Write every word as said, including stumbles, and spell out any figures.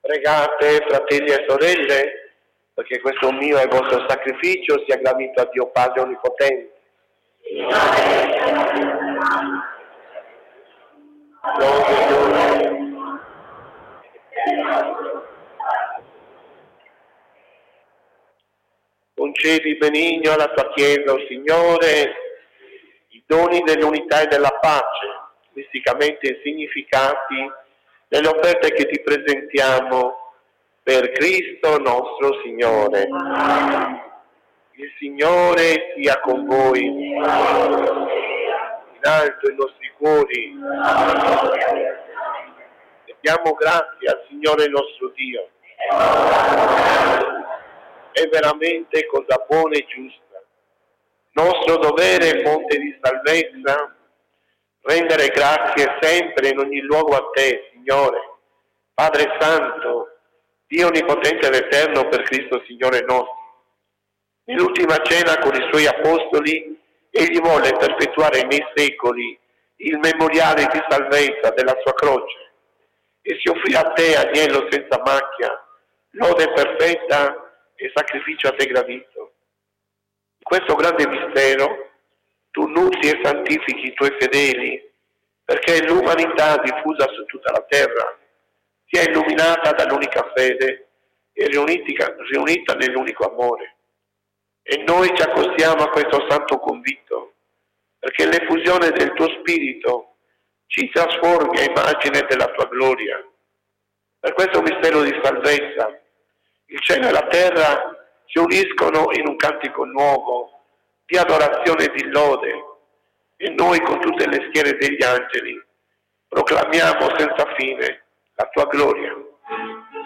Pregate, fratelli e sorelle, perché questo mio e vostro sacrificio sia gradito a Dio Padre Onnipotente. Concedi benigno alla tua Chiesa, o Signore, i doni dell'unità e della pace, misticamente insignificati nelle offerte che ti presentiamo per Cristo nostro Signore. Il Signore sia con voi. In alto i nostri cuori. Diamo grazie al Signore nostro Dio. È veramente cosa buona e giusta. Nostro dovere e fonte di salvezza, rendere grazie sempre in ogni luogo a te, Signore, Padre Santo, Dio Onnipotente ed Eterno, per Cristo Signore nostro. Nell'ultima cena con i Suoi Apostoli, Egli volle perpetuare nei secoli il memoriale di salvezza della Sua croce e si offrì a te, agnello senza macchia, lode perfetta e sacrificio a te gradito. In questo grande mistero tu nutri e santifichi i tuoi fedeli, perché l'umanità diffusa su tutta la terra sia illuminata dall'unica fede e riunita, riunita nell'unico amore. E noi ci accostiamo a questo santo convito, perché l'effusione del tuo Spirito ci trasformi a immagine della tua gloria. Per questo mistero di salvezza, il cielo e la terra si uniscono in un cantico nuovo di adorazione e di lode, e noi con tutte le schiere degli angeli proclamiamo senza fine la tua gloria.